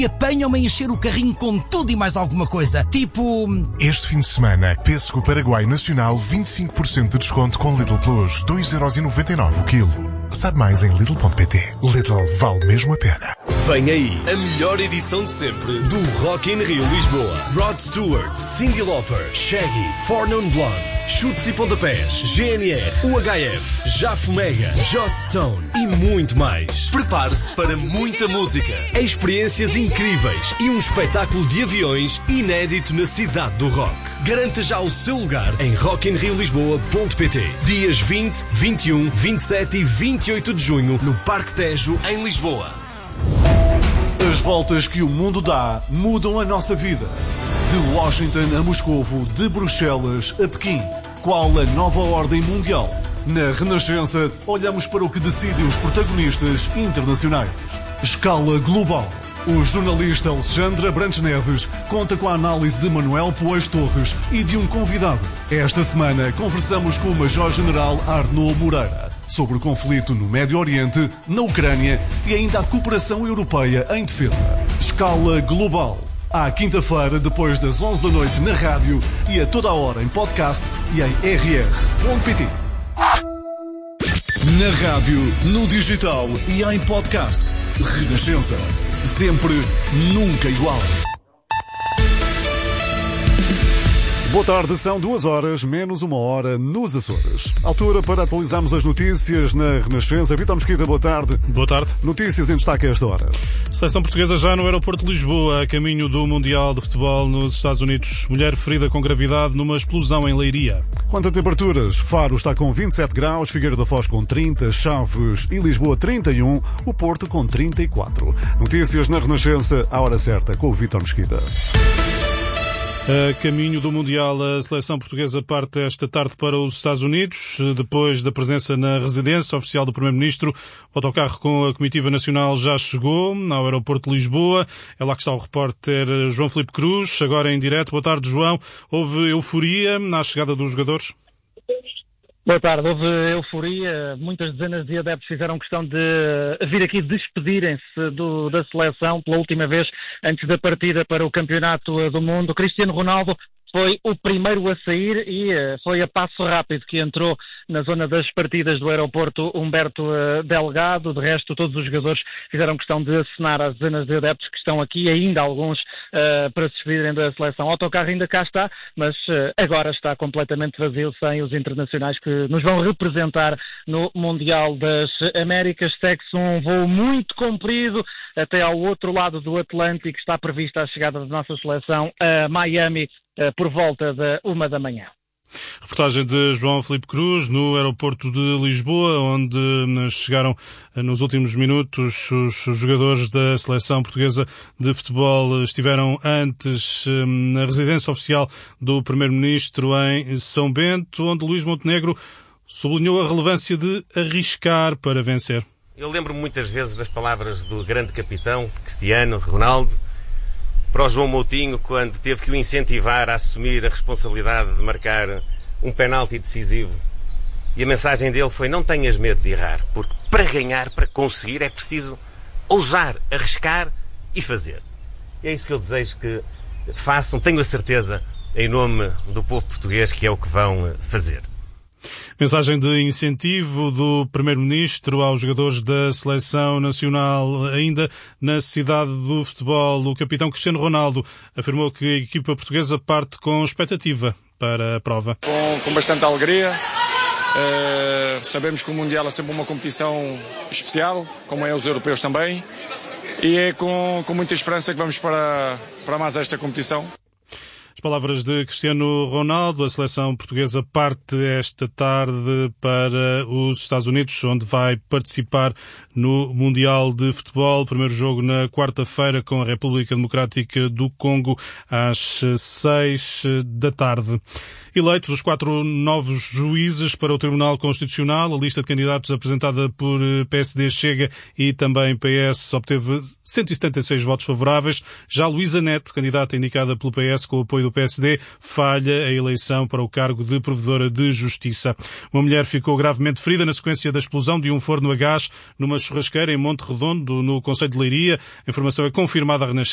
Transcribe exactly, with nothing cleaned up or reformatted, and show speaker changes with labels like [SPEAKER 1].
[SPEAKER 1] e apanham-me a encher o carrinho com tudo e mais alguma coisa. Tipo...
[SPEAKER 2] Este fim de semana, pêssego Paraguai Nacional vinte e cinco por cento de desconto com Lidl Plus, dois euros e noventa e nove o quilo. Sabe mais em Lidl ponto pt. Lidl vale mesmo a pena.
[SPEAKER 3] Vem aí a melhor edição de sempre do Rock in Rio Lisboa. Rod Stewart, Cyndi Lauper, Shaggy, Four Non Blondes, Chutes e Pontapés, G N R, U H F, Jafo Mega, Joss Stone e muito mais. Prepare-se para muita música, experiências incríveis e um espetáculo de aviões inédito na cidade do rock. Garanta já o seu lugar em rock in rio lisboa ponto pt. Dias vinte, vinte e um, vinte e sete e vinte e oito de junho no Parque Tejo, em Lisboa.
[SPEAKER 4] As voltas que o mundo dá mudam a nossa vida. De Washington a Moscovo, de Bruxelas a Pequim. Qual a nova ordem mundial? Na Renascença, olhamos para o que decidem os protagonistas internacionais. Escala global. O jornalista Alexandre Abrantes Neves conta com a análise de Manuel Poés Torres e de um convidado. Esta semana conversamos com o Major-General Arnaud Moreira sobre o conflito no Médio Oriente, na Ucrânia e ainda a cooperação europeia em defesa. Escala global. À quinta-feira, depois das onze da noite na rádio e a toda a hora em podcast e em r r ponto p t. Na rádio, no digital e em podcast. Renascença. Sempre, nunca igual. Boa tarde, são duas horas, menos uma hora nos Açores. Altura para atualizarmos as notícias na Renascença. Vítor Mesquita, boa tarde.
[SPEAKER 5] Boa tarde.
[SPEAKER 4] Notícias em destaque a esta hora.
[SPEAKER 5] Seleção portuguesa já no aeroporto de Lisboa, a caminho do Mundial de Futebol nos Estados Unidos. Mulher ferida com gravidade numa explosão em Leiria.
[SPEAKER 4] Quanto a temperaturas, Faro está com vinte e sete graus, Figueira da Foz com trinta, Chaves e Lisboa trinta e um, o Porto com trinta e quatro. Notícias na Renascença, à hora certa, com o Vítor Mesquita.
[SPEAKER 5] A caminho do Mundial, a seleção portuguesa parte esta tarde para os Estados Unidos, depois da presença na residência oficial do Primeiro-Ministro. O autocarro com a comitiva nacional já chegou ao aeroporto de Lisboa. É lá que está o repórter João Filipe Cruz, agora em direto. Boa tarde, João. Houve euforia na chegada dos jogadores?
[SPEAKER 6] Boa tarde, houve euforia, muitas dezenas de adeptos fizeram questão de vir aqui despedirem-se do, da seleção pela última vez antes da partida para o Campeonato do Mundo. Cristiano Ronaldo foi o primeiro a sair e foi a passo rápido que entrou na zona das partidas do aeroporto Humberto Delgado. De resto, todos os jogadores fizeram questão de acenar às dezenas de adeptos que estão aqui, ainda alguns uh, para se despedirem da seleção. O autocarro ainda cá está, mas uh, agora está completamente vazio, sem os internacionais que nos vão representar no Mundial das Américas. Segue-se um voo muito comprido até ao outro lado do Atlântico. Está prevista a chegada da nossa seleção a Miami por volta da uma da manhã.
[SPEAKER 5] Reportagem de João Filipe Cruz no aeroporto de Lisboa, onde chegaram nos últimos minutos os jogadores da seleção portuguesa de futebol. Estiveram antes na residência oficial do Primeiro-Ministro em São Bento, onde Luís Montenegro sublinhou a relevância de arriscar para vencer.
[SPEAKER 7] Eu lembro-me muitas vezes das palavras do grande capitão Cristiano Ronaldo para o João Moutinho, quando teve que o incentivar a assumir a responsabilidade de marcar um penalti decisivo. E a mensagem dele foi: não tenhas medo de errar, porque para ganhar, para conseguir, é preciso ousar, arriscar e fazer. E é isso que eu desejo que façam, tenho a certeza, em nome do povo português, que é o que vão fazer.
[SPEAKER 5] Mensagem de incentivo do Primeiro-Ministro aos jogadores da Seleção Nacional. Ainda na cidade do futebol, o capitão Cristiano Ronaldo afirmou que a equipa portuguesa parte com expectativa para a prova.
[SPEAKER 8] Com, com bastante alegria. Uh, sabemos que o Mundial é sempre uma competição especial, como é os europeus também. E é com, com muita esperança que vamos para, para mais esta competição.
[SPEAKER 5] As palavras de Cristiano Ronaldo. A seleção portuguesa parte esta tarde para os Estados Unidos, onde vai participar no Mundial de Futebol. Primeiro jogo na quarta-feira com a República Democrática do Congo às seis da tarde. Eleitos os quatro novos juízes para o Tribunal Constitucional, a lista de candidatos apresentada por P S D, Chega e também P S obteve cento e setenta e seis votos favoráveis. Já Luísa Neto, candidata indicada pelo P S com o apoio do P S D, falha a eleição para o cargo de Provedora de Justiça. Uma mulher ficou gravemente ferida na sequência da explosão de um forno a gás numa churrasqueira em Monte Redondo, no concelho de Leiria. A informação é confirmada